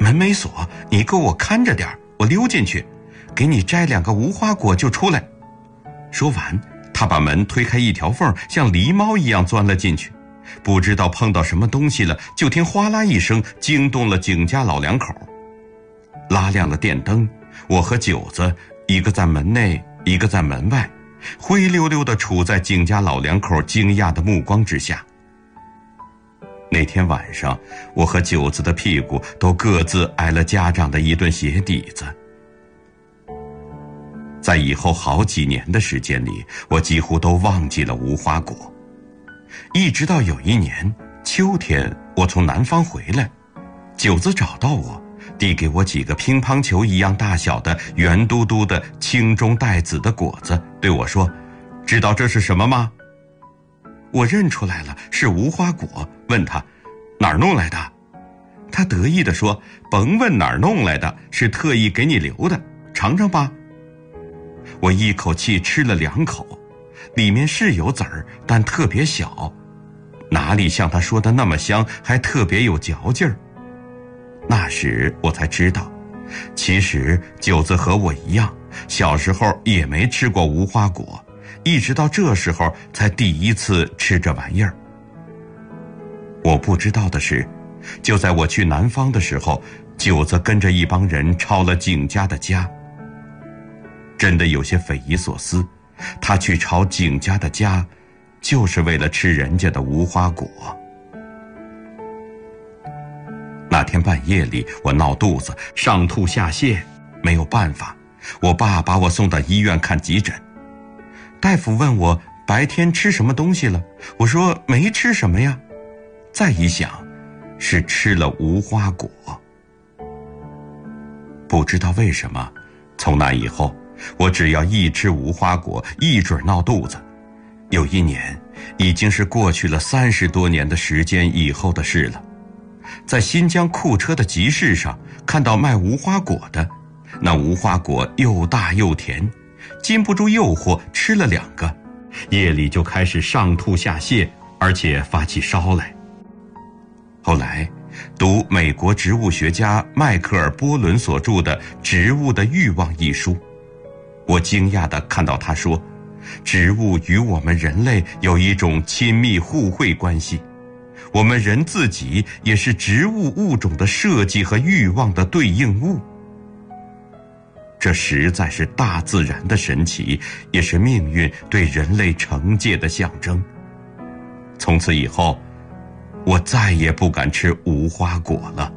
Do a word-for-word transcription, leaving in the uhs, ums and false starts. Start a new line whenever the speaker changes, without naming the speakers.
门没锁，你给我看着点，我溜进去，给你摘两个无花果就出来。说完，他把门推开一条缝，像狸猫一样钻了进去。不知道碰到什么东西了，就听哗啦一声，惊动了景家老两口。拉亮了电灯，我和九子一个在门内，一个在门外，灰溜溜地处在景家老两口惊讶的目光之下。那天晚上，我和九子的屁股都各自挨了家长的一顿鞋底子。在以后好几年的时间里，我几乎都忘记了无花果。一直到有一年秋天，我从南方回来，九子找到我，递给我几个乒乓球一样大小的圆嘟嘟的青中带紫的果子，对我说：“知道这是什么吗？”我认出来了，是无花果，问他哪儿弄来的。他得意地说：“甭问哪儿弄来的，是特意给你留的，尝尝吧。”我一口气吃了两口，里面是有籽儿，但特别小，哪里像他说的那么香，还特别有嚼劲儿。那时我才知道，其实九子和我一样，小时候也没吃过无花果，一直到这时候才第一次吃这玩意儿。我不知道的是，就在我去南方的时候，九子跟着一帮人抄了景家的家。真的有些匪夷所思，他去抄景家的家，就是为了吃人家的无花果。那天半夜里，我闹肚子，上吐下泻，没有办法，我爸把我送到医院看急诊。大夫问我白天吃什么东西了，我说没吃什么呀。再一想，是吃了无花果。不知道为什么，从那以后，我只要一吃无花果，一准闹肚子。有一年，已经是过去了三十多年的时间以后的事了。在新疆库车的集市上看到卖无花果的，那无花果又大又甜，禁不住诱惑，吃了两个，夜里就开始上吐下泻，而且发起烧来。后来读美国植物学家迈克尔·波伦所著的《植物的欲望》一书，我惊讶地看到他说，植物与我们人类有一种亲密互惠关系，我们人自己也是植物物种的设计和欲望的对应物。这实在是大自然的神奇，也是命运对人类惩戒的象征。从此以后，我再也不敢吃无花果了。